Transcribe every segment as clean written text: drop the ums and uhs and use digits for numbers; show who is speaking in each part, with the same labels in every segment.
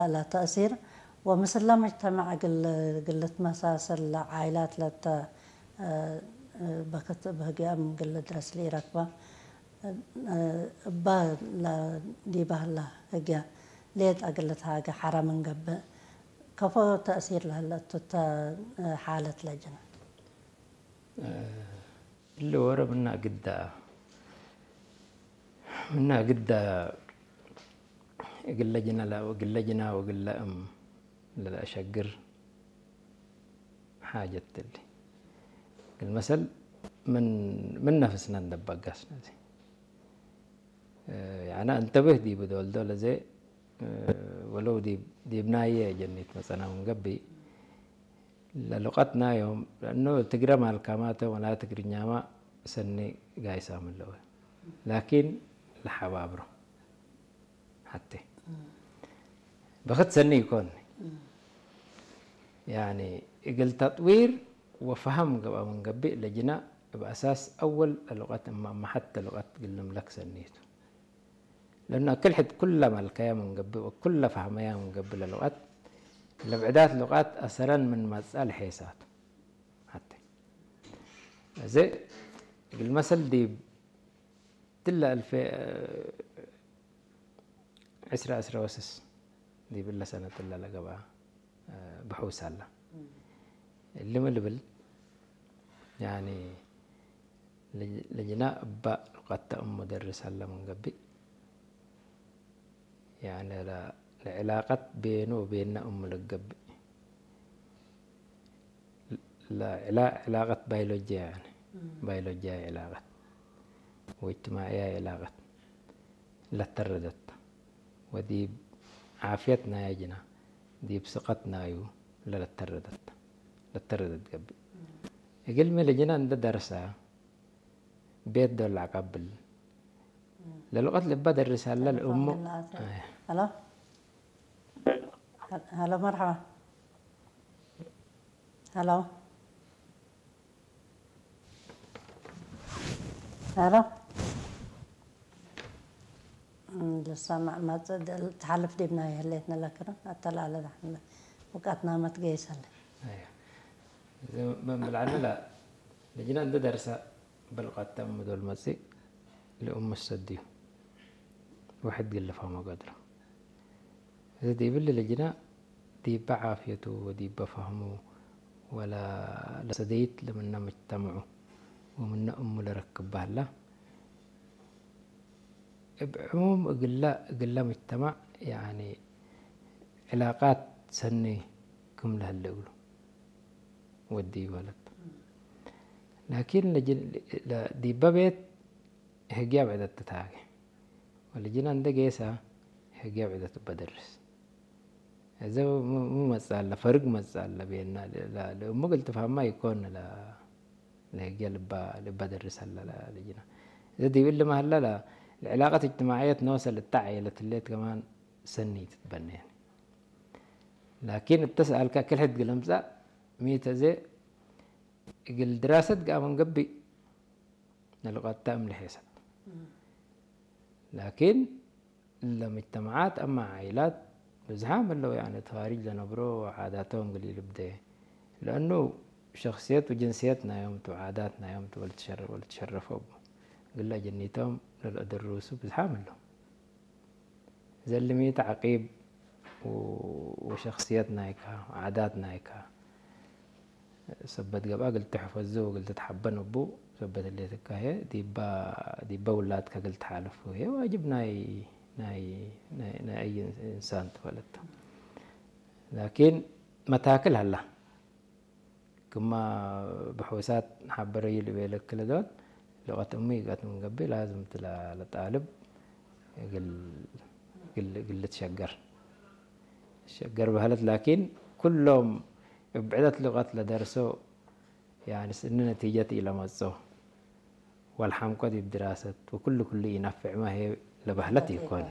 Speaker 1: لا تأثير ومثل لا مجتمع قلت مساسل عائلات لت بكت بهجام قلت درس لي ركبة با لا دي بهلا هجا ليت أقلت هاجا حرام نقب كفو تأثير لهلا تت حالة لجنة
Speaker 2: اللي ورا منا قد قل لجنا لا وقل لجنا وقل لا أشقر حاجة اللي المثل من نفسنا ندبق قاسنا زي يعني انتبه دي بدول زي ولو دي بناية جنيت مثلا ونقبي للقتنا يوم لأنه تقرأ مع الكامات ولا تقرأ نعمة سني قايسة من الأول لكن لحبابره حتى بخت سني يكون يعني يقل تطوير وفهم قبل من قبل لجنا بأساس أول اللغات ما حتى لغات قلنا ملك سنيته لأن كل حد كل ما الكيا من قبل وكل فهميا من قبل اللغات لبعدات لغات أثرا من مسألة حيسات حتى زي المثل دي تلا ألف عسرة وسس دي بالله سنة تلا لقبها بحوس الله اللي ملبل يعني لجناء با قد تأم مدرس الله من قبل يعني العلاقة بينه وبين أم القب لا علاقة بيولوجيا يعني بيولوجيا علاقة واجتماعية علاقة لا تردت ودي عافيتنا يا جنا دي بسقتنا يو لا تردت قبل يقول مي لجنا عند درسها بيت دول قبل للغة اللي بدر رسالة للأم
Speaker 1: هلا هلا مرحبا هلا هلا لسه ما تحلف دي بناي هليتنا لكرة أطلع على دحنا وقتنا ما تقيس هلا
Speaker 2: أيوة بالعنا لا لجنا عند درسها بلغة تم دول مسي لأم السديو واحد قال له فهم قدره إذا دي باللي لجنا دي بعافيته ودي بفهمه ولا لسديت لمن مجتمعه ومن أم لركب بهلا بعموم قل مجتمع يعني علاقات سني كم لها اللي يقولوا ودي ولد لكن دي ببيت هجاب عدة تتاقي ولجنا عند قيسة هجاب عدة بدرس إذا مو مسألة فرق مسألة بيننا لا ما قلت فهم ما يكون لا هجاب بدرس هلا لجنا إذا دي بالله ما هلا لا العلاقة الاجتماعية نوصل للتعيلة اللي كمان سني تتبنى يعني. لكن بتسأل كل حد قال لمسا ميتا زي قل دراسة قام نقبي اللغات تأمل حساب لكن المجتمعات أما عائلات بزحام اللي يعني تواريخ لنبرو وعاداتهم قليل بديه لأنه شخصيات وجنسيتنا يوم وعاداتنا يوم والتشرفوا قل جنيتهم للأدروس بزحام له زي اللي ميت عقيب وشخصيتنا هيكا وعاداتنا هيكا سبت قبا قلت تحفظه وقلت تحبن أبو سبت اللي تكاهي دي با ولادك قلت حالف وهي واجب ناي أي إنسان تولدته لكن متاكل هلا كما بحوسات حبري اللي بيلك كل دول لغة أمي قالت من قبل لازم لطالب قل تشقر بهلت لكن كلهم بعدة لغات لدرسوا يعني سن نتيجة إلى مزه والحمقى دي بدراسة وكل ينفع ما هي لبهلتي يكون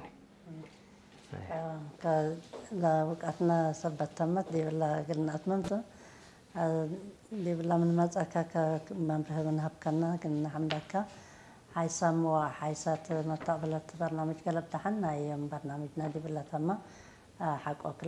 Speaker 1: لا وقتنا سبت تمت دي بالله قلنا أتممت دي بالله من مزأكا ممره من هبكنا كنا حمدك حيسام وحيسات متقبلت برنامج قلب تحنا أيام برنامج نادي بالله تما حق